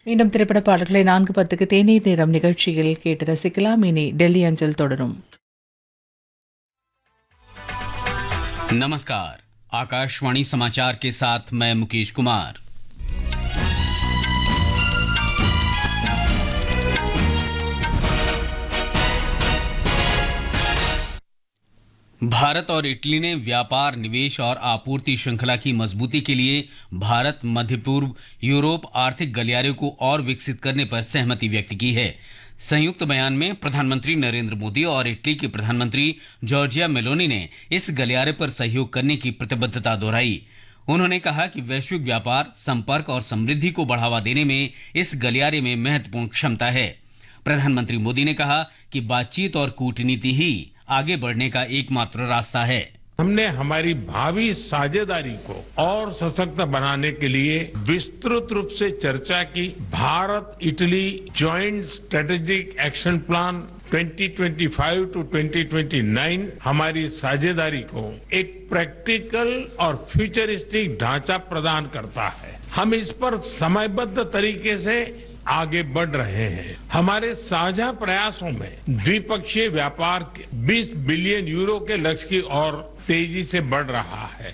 மீண்டும் திரைப்பட பாடல்களை 4:10க்கு தேநீர் நேரம் நிகழ்ச்சியில் கேட்டு ரசிக்கலாம். இனி டெல்லி அஞ்சல் தொடரும். नमस्कार, आकाशवाणी समाचार के साथ मैं मुकेश कुमार। भारत और इटली ने व्यापार, निवेश और आपूर्ति श्रृंखला की मजबूती के लिए भारत मध्य पूर्व यूरोप आर्थिक गलियारे को और विकसित करने पर सहमति व्यक्त की है। संयुक्त बयान में प्रधानमंत्री नरेंद्र मोदी और इटली के प्रधानमंत्री जॉर्जिया मेलोनी ने इस गलियारे पर सहयोग करने की प्रतिबद्धता दोहराई। उन्होंने कहा कि वैश्विक व्यापार, संपर्क और समृद्धि को बढ़ावा देने में इस गलियारे में महत्वपूर्ण क्षमता है। प्रधानमंत्री मोदी ने कहा कि बातचीत और कूटनीति ही आगे बढ़ने का एकमात्र रास्ता है। हमने हमारी भावी साझेदारी को और सशक्त बनाने के लिए विस्तृत रूप से चर्चा की। Bharat Italy joint strategic action plan 2025 to 2029 हमारी साझेदारी को एक प्रैक्टिकल और फ्यूचरिस्टिक ढांचा प्रदान करता है। हम इस पर समयबद्ध तरीके से आगे बढ़ रहे हैं। हमारे साझा प्रयासों में द्विपक्षीय व्यापार 20 बिलियन यूरो के लक्ष्य की ओर तेजी से बढ़ रहा है।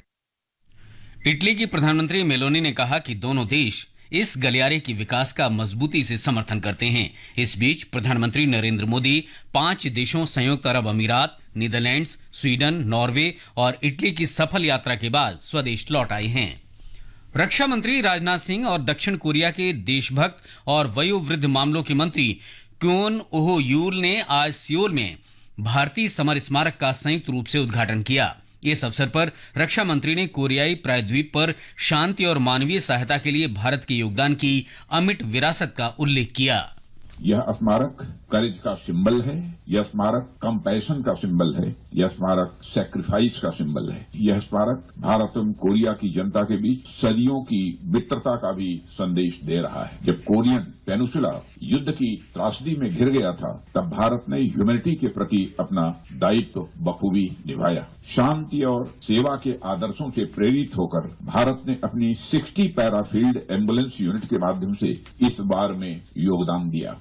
इटली की प्रधानमंत्री मेलोनी ने कहा कि दोनों देश इस गलियारे की विकास का मजबूती से समर्थन करते हैं। इस बीच प्रधानमंत्री नरेंद्र मोदी 5 देशों संयुक्त अरब अमीरात, नीदरलैंड्स, स्वीडन, नॉर्वे और इटली की सफल यात्रा के बाद स्वदेश लौट आए हैं। रक्षा मंत्री राजनाथ सिंह और दक्षिण कोरिया के देशभक्त और वयोवृद्ध मामलों के मंत्री क्योन ओह यूल ने आज सियोल में भारतीय समर स्मारक का संयुक्त रूप से उद्घाटन किया। इस अवसर पर रक्षा मंत्री ने कोरियाई प्रायद्वीप पर शांति और मानवीय सहायता के लिए भारत के योगदान की अमिट विरासत का उल्लेख किया। यह स्मारक करेज का सिंबल है, यह स्मारक कंपैशन का सिंबल है, यह स्मारक सैक्रिफाइस का सिंबल है। यह स्मारक भारत एवं कोरिया की जनता के बीच सदियों की मित्रता का भी संदेश दे रहा है। जब कोरियन पेनिसुला युद्ध की त्रासदी में घिर गया था, तब भारत ने ह्यूमैनिटी के प्रति अपना दायित्व बखूबी निभाया। शांति और सेवा के आदर्शों से प्रेरित होकर भारत ने अपनी 60 पैराफील्ड एम्बुलेंस यूनिट के माध्यम से इस बार में योगदान दिया।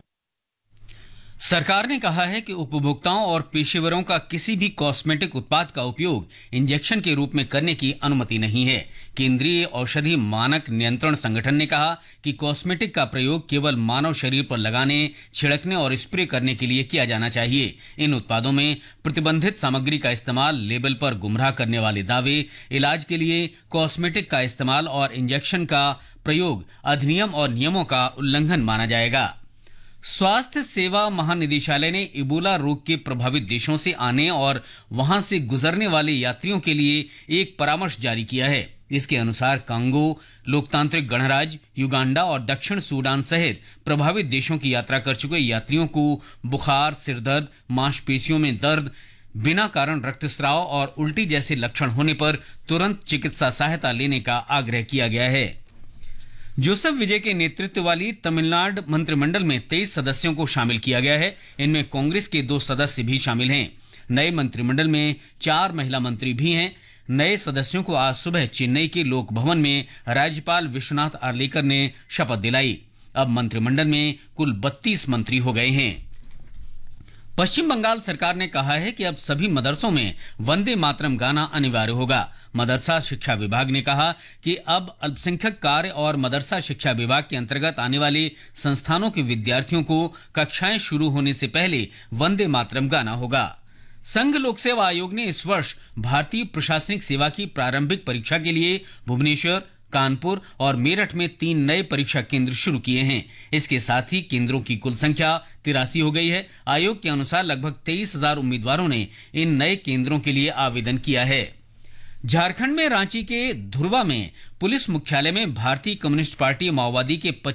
सरकार ने कहा है कि उपभोक्ताओं और पेशेवरों का किसी भी कॉस्मेटिक उत्पाद का उपयोग इंजेक्शन के रूप में करने की अनुमति नहीं है। केंद्रीय औषधि मानक नियंत्रण संगठन ने कहा कि कॉस्मेटिक का प्रयोग केवल मानव शरीर पर लगाने, छिड़कने और स्प्रे करने के लिए किया जाना चाहिए। इन उत्पादों में प्रतिबंधित सामग्री का इस्तेमाल, लेबल पर गुमराह करने वाले दावे, इलाज के लिए कॉस्मेटिक का इस्तेमाल और इंजेक्शन का प्रयोग अधिनियम और नियमों का उल्लंघन माना जाएगा। स्वास्थ्य सेवा महानिदेशालय ने इबोला रोग के प्रभावित देशों से आने और वहां से गुजरने वाले यात्रियों के लिए एक परामर्श जारी किया है। इसके अनुसार कांगो, लोकतांत्रिक गणराज्य, युगांडा और दक्षिण सूडान सहित प्रभावित देशों की यात्रा कर चुके यात्रियों को बुखार, सिरदर्द, मांसपेशियों में दर्द, बिना कारण रक्तस्राव और उल्टी जैसे लक्षण होने पर तुरंत चिकित्सा सहायता लेने का आग्रह किया गया है। जोसेफ विजय के नेतृत्व वाली तमिलनाडु मंत्रिमंडल में 23 सदस्यों को शामिल किया गया है। इनमें कांग्रेस के 2 सदस्य भी शामिल हैं। नए मंत्रिमंडल में 4 महिला मंत्री भी हैं। नए सदस्यों को आज सुबह चेन्नई के लोक भवन में राज्यपाल विश्वनाथ आर्लेकर ने शपथ दिलाई। अब मंत्रिमंडल में कुल 32 मंत्री हो गए हैं। पश्चिम बंगाल सरकार ने कहा है कि अब सभी मदरसों में वंदे मातरम गाना अनिवार्य होगा। मदरसा शिक्षा विभाग ने कहा कि अब अल्पसंख्यक कार्य और मदरसा शिक्षा विभाग के अंतर्गत आने वाले संस्थानों के विद्यार्थियों को कक्षाएं शुरू होने से पहले वंदे मातरम गाना होगा। संघ लोक सेवा आयोग ने इस वर्ष भारतीय प्रशासनिक सेवा की प्रारंभिक परीक्षा के लिए भुवनेश्वर, कानपुर और मेरठ में 3 नए परीक्षा केंद्र शुरू किए हैं। इसके साथ ही केंद्रों की कुल संख्या 83 हो गई है। आयोग के अनुसार लगभग 23,000 उम्मीदवारों ने इन नए केंद्रों के लिए आवेदन किया है। झारखंड में रांची के धुरवा में पुलिस मुख्यालय में भारतीय कम्युनिस्ट पार्टी माओवादी के